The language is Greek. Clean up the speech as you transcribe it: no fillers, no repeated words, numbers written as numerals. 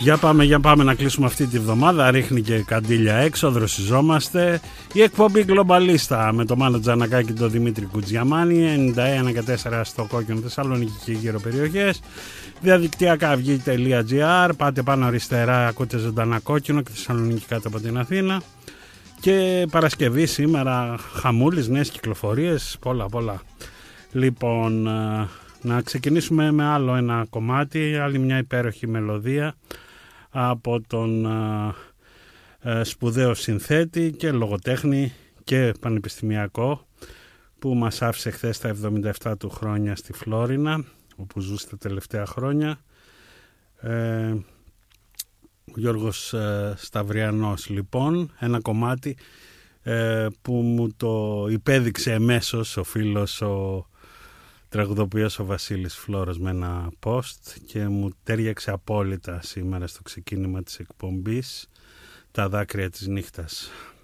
Για πάμε να κλείσουμε αυτή τη βδομάδα. Ρίχνει και καντήλια έξω, δροσιζόμαστε. Η εκπομπή Γκλομπαλίστα με το Μάνο Τζανακάκη και τον Δημήτρη Κουτζιαμάνη, 91,4 στο Κόκκινο Θεσσαλονίκη και γύρω περιοχές. Διαδικτυακά αυγή.gr. Πάτε πάνω αριστερά, ακούτε ζωντανά Κόκκινο και Θεσσαλονίκη κάτω από την Αθήνα. Και Παρασκευή σήμερα, χαμούλης, νέες κυκλοφορίες, πολλά. Λοιπόν, να ξεκινήσουμε με άλλο ένα κομμάτι, άλλη μια υπέροχη μελωδία από τον σπουδαίο συνθέτη και λογοτέχνη και πανεπιστημιακό που μας άφησε χθες τα 77 του χρόνια στη Φλόρινα, όπου ζούσε τα τελευταία χρόνια, ο Γιώργος Σταυριανός. Λοιπόν, ένα κομμάτι που μου το υπέδειξε εμέσως ο φίλος ο τραγουδοποιός ο Βασίλης Φλόρος με ένα post και μου τέριαξε απόλυτα σήμερα στο ξεκίνημα της εκπομπής, τα δάκρυα της νύχτας.